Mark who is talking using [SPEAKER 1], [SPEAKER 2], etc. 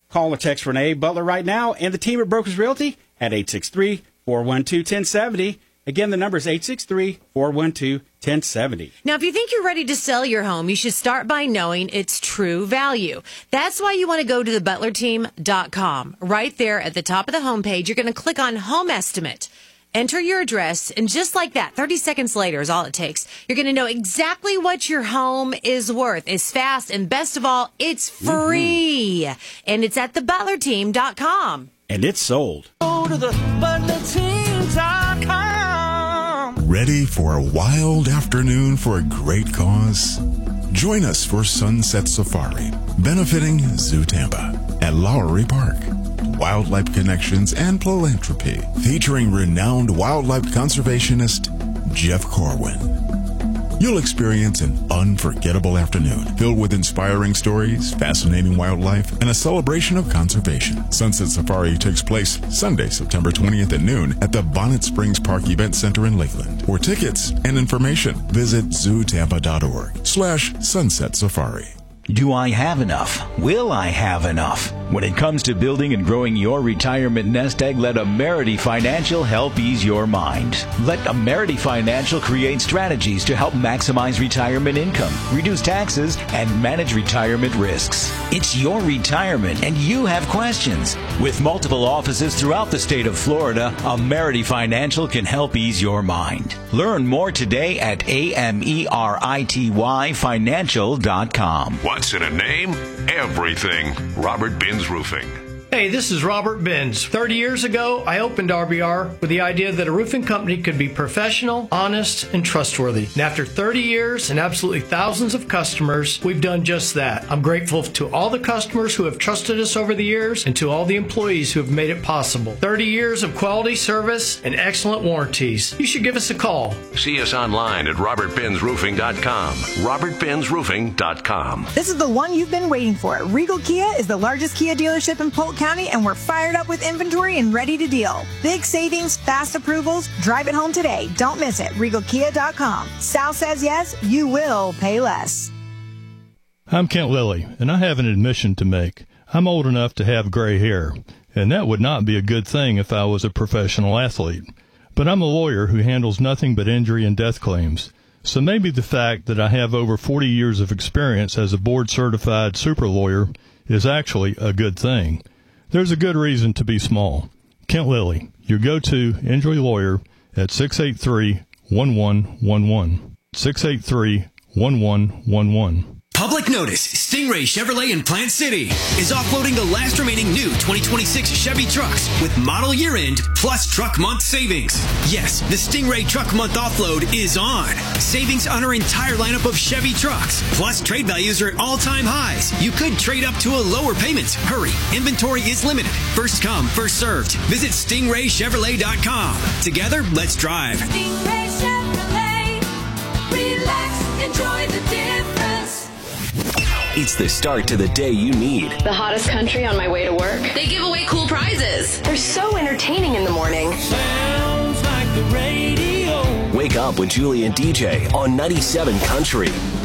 [SPEAKER 1] Call or text Renee Butler right now and the team at Brokers Realty at 863-412-1070. Again, the number is 863-412-1070.
[SPEAKER 2] Now, if you think you're ready to sell your home, you should start by knowing its true value. That's why you want to go to thebutlerteam.com. Right there at the top of the homepage, you're going to click on Home Estimate. Enter your address, and just like that, 30 seconds later is all it takes. You're going to know exactly what your home is worth. It's fast, and best of all, it's free. And it's at thebutlerteam.com.
[SPEAKER 1] And it's sold.
[SPEAKER 3] Go to thebutlerteam.com.
[SPEAKER 4] Ready for a wild afternoon for a great cause? Join us for Sunset Safari, benefiting Zoo Tampa at Lowry Park. Wildlife Connections and Philanthropy, featuring renowned wildlife conservationist Jeff Corwin. You'll experience an unforgettable afternoon filled with inspiring stories, fascinating wildlife, and a celebration of conservation. Sunset Safari takes place Sunday, September 20th at noon at the Bonnet Springs Park Event Center in Lakeland. For tickets and information, visit zootampa.org/Sunset Safari.
[SPEAKER 5] Do I have enough? Will I have enough? When it comes to building and growing your retirement nest egg, let Amerity Financial help ease your mind. Let Amerity Financial create strategies to help maximize retirement income, reduce taxes, and manage retirement risks. It's your retirement, and you have questions. With multiple offices throughout the state of Florida, Amerity Financial can help ease your mind. Learn more today at AMERITYfinancial.com.
[SPEAKER 6] What's in a name? Everything. Robert Binns Roofing.
[SPEAKER 7] Hey, this is Robert Binns. 30 years ago, I opened RBR with the idea that a roofing company could be professional, honest, and trustworthy. And after 30 years and absolutely thousands of customers, we've done just that. I'm grateful to all the customers who have trusted us over the years and to all the employees who have made it possible. 30 years of quality service and excellent warranties. You should give us a call.
[SPEAKER 6] See us online at robertbinnsroofing.com. robertbinnsroofing.com.
[SPEAKER 8] This is the one you've been waiting for. Regal Kia is the largest Kia dealership in Polk County, and we're fired up with inventory and ready to deal. Big savings, fast approvals. Drive it home today. Don't miss it. RegalKia.com. Sal says yes, you will pay less.
[SPEAKER 9] I'm Kent Lilly, and I have an admission to make. I'm old enough to have gray hair, and that would not be a good thing if I was a professional athlete. But I'm a lawyer who handles nothing but injury and death claims. So maybe the fact that I have over 40 years of experience as a board-certified super lawyer is actually a good thing. There's a good reason to be small. Kent Lilly, your go-to injury lawyer at 683-1111. 683-1111.
[SPEAKER 10] Public notice, Stingray Chevrolet in Plant City is offloading the last remaining new 2026 Chevy trucks with model year end plus truck month savings. Yes, the Stingray truck month offload is on. Savings on our entire lineup of Chevy trucks. Plus trade values are at all-time highs. You could trade up to a lower payment. Hurry, inventory is limited. First come, first served. Visit StingrayChevrolet.com. Together, let's drive.
[SPEAKER 11] Stingray Chevrolet. Relax, enjoy the difference.
[SPEAKER 12] It's the start to the day you need.
[SPEAKER 13] The hottest country on my way to work.
[SPEAKER 14] They give away cool prizes.
[SPEAKER 13] They're so entertaining in the morning.
[SPEAKER 3] Sounds like the radio.
[SPEAKER 12] Wake up with Julie and DJ on 97 Country.